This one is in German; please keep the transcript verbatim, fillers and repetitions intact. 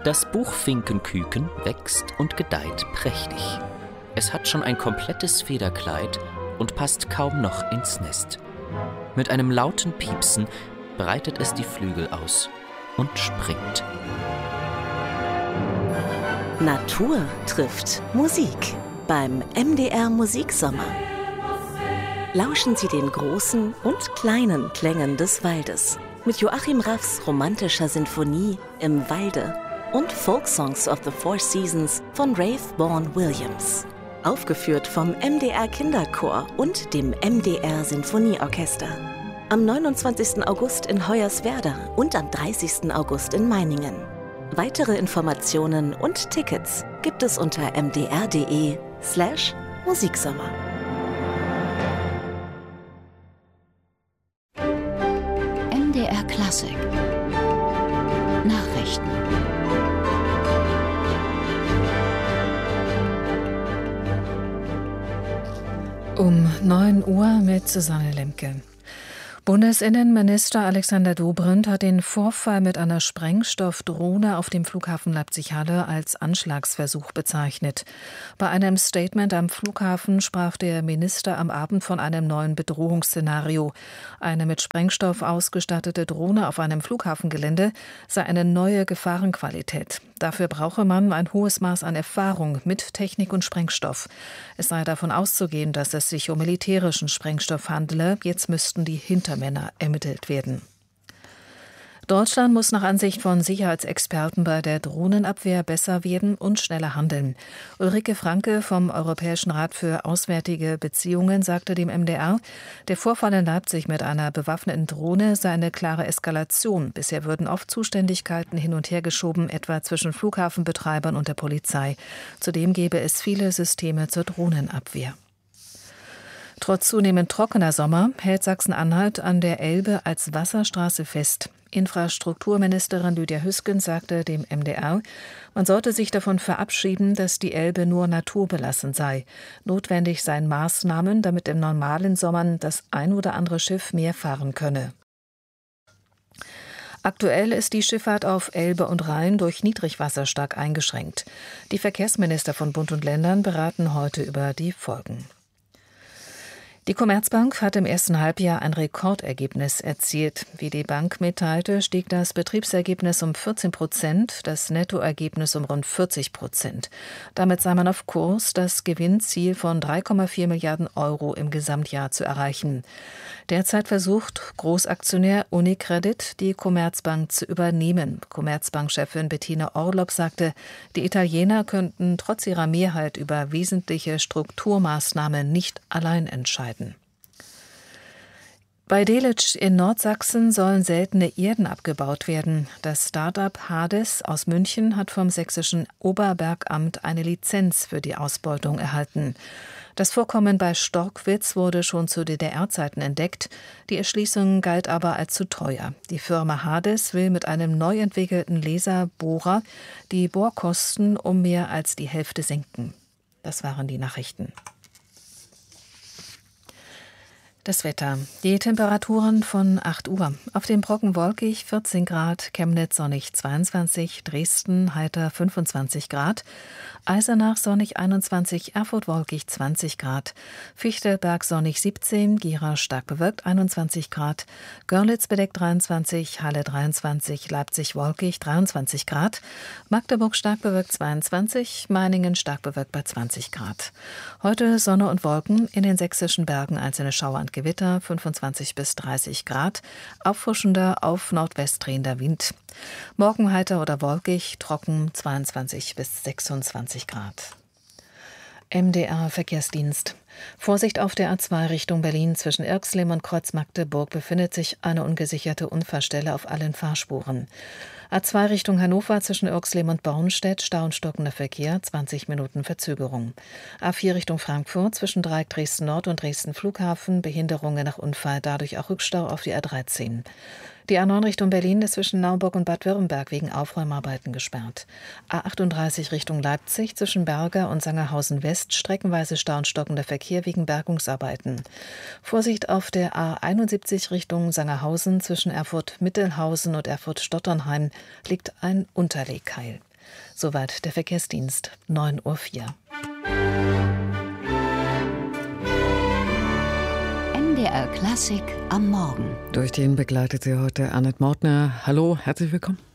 Das Buchfinkenküken wächst und gedeiht prächtig. Es hat schon ein komplettes Federkleid und passt kaum noch ins Nest. Mit einem lauten Piepsen breitet es die Flügel aus und springt. Natur trifft Musik beim M D R Musiksommer. Lauschen Sie den großen und kleinen Klängen des Waldes mit Joachim Raffs romantischer Sinfonie Im Walde und Folksongs of the Four Seasons von Rafe Vaughan Williams. Aufgeführt vom M D R Kinderchor und dem M D R Sinfonieorchester. Am neunundzwanzigsten August in Hoyerswerda und am dreißigsten August in Meiningen. Weitere Informationen und Tickets gibt es unter mdr.de slash Musiksommer. M D R Klassik Nachrichten. Um neun Uhr mit Susanne Lemke. Bundesinnenminister Alexander Dobrindt hat den Vorfall mit einer Sprengstoffdrohne auf dem Flughafen Leipzig-Halle als Anschlagsversuch bezeichnet. Bei einem Statement am Flughafen sprach der Minister am Abend von einem neuen Bedrohungsszenario. Eine mit Sprengstoff ausgestattete Drohne auf einem Flughafengelände sei eine neue Gefahrenqualität. Dafür brauche man ein hohes Maß an Erfahrung mit Technik und Sprengstoff. Es sei davon auszugehen, dass es sich um militärischen Sprengstoff handele. Jetzt müssten die Hintermänner ermittelt werden. Deutschland muss nach Ansicht von Sicherheitsexperten bei der Drohnenabwehr besser werden und schneller handeln. Ulrike Franke vom Europäischen Rat für Auswärtige Beziehungen sagte dem M D R, der Vorfall in Leipzig mit einer bewaffneten Drohne sei eine klare Eskalation. Bisher würden oft Zuständigkeiten hin und her geschoben, etwa zwischen Flughafenbetreibern und der Polizei. Zudem gäbe es viele Systeme zur Drohnenabwehr. Trotz zunehmend trockener Sommer hält Sachsen-Anhalt an der Elbe als Wasserstraße fest. Infrastrukturministerin Lydia Hüsken sagte dem M D R, man sollte sich davon verabschieden, dass die Elbe nur naturbelassen sei. Notwendig seien Maßnahmen, damit im normalen Sommern das ein oder andere Schiff mehr fahren könne. Aktuell ist die Schifffahrt auf Elbe und Rhein durch Niedrigwasser stark eingeschränkt. Die Verkehrsminister von Bund und Ländern beraten heute über die Folgen. Die Commerzbank hat im ersten Halbjahr ein Rekordergebnis erzielt. Wie die Bank mitteilte, stieg das Betriebsergebnis um vierzehn Prozent, das Nettoergebnis um rund vierzig Prozent. Damit sei man auf Kurs, das Gewinnziel von drei Komma vier Milliarden Euro im Gesamtjahr zu erreichen. Derzeit versucht Großaktionär Unicredit, die Commerzbank zu übernehmen. Commerzbank-Chefin Bettina Orlopp sagte, die Italiener könnten trotz ihrer Mehrheit über wesentliche Strukturmaßnahmen nicht allein entscheiden. Bei Delitzsch in Nordsachsen sollen seltene Erden abgebaut werden. Das Start-up Hades aus München hat vom sächsischen Oberbergamt eine Lizenz für die Ausbeutung erhalten. Das Vorkommen bei Storkwitz wurde schon zu D D R-Zeiten entdeckt. Die Erschließung galt aber als zu teuer. Die Firma Hades will mit einem neu entwickelten Laserbohrer die Bohrkosten um mehr als die Hälfte senken. Das waren die Nachrichten. Das Wetter. Die Temperaturen von acht Uhr. Auf dem Brocken wolkig vierzehn Grad, Chemnitz sonnig zweiundzwanzig, Dresden heiter fünfundzwanzig Grad, Eisenach sonnig einundzwanzig, Erfurt wolkig zwanzig Grad, Fichtelberg sonnig siebzehn, Gera stark bewölkt einundzwanzig Grad, Görlitz bedeckt dreiundzwanzig, Halle dreiundzwanzig, Leipzig wolkig dreiundzwanzig Grad, Magdeburg stark bewölkt zweiundzwanzig, Meiningen stark bewölkt bei zwanzig Grad. Heute Sonne und Wolken, in den sächsischen Bergen einzelne Schauer und Gewitter, fünfundzwanzig bis dreißig Grad, auffrischender auf Nordwest drehender Wind. Morgen heiter oder wolkig, trocken, zweiundzwanzig bis sechsundzwanzig Grad. M D R Verkehrsdienst. Vorsicht auf der A zwei Richtung Berlin zwischen Irxlim und Kreuz Magdeburg befindet sich eine ungesicherte Unfallstelle auf allen Fahrspuren. A zwei Richtung Hannover zwischen Irxlim und Bornstedt, Stau und stockender Verkehr, zwanzig Minuten Verzögerung. A vier Richtung Frankfurt zwischen Dreieck Dresden Nord und Dresden Flughafen, Behinderungen nach Unfall, dadurch auch Rückstau auf die A dreizehn. Die A neun Richtung Berlin ist zwischen Naumburg und Bad Württemberg wegen Aufräumarbeiten gesperrt. A achtunddreißig Richtung Leipzig zwischen Berger und Sangerhausen West, streckenweise Stau und stockender Verkehr wegen Bergungsarbeiten. Vorsicht auf der A einundsiebzig Richtung Sangerhausen zwischen Erfurt-Mittelhausen und Erfurt-Stotternheim liegt ein Unterlegkeil. Soweit der Verkehrsdienst, neun Uhr vier. M D R Klassik am Morgen. Durch den begleitet Sie heute Annette Mautner. Hallo, herzlich willkommen.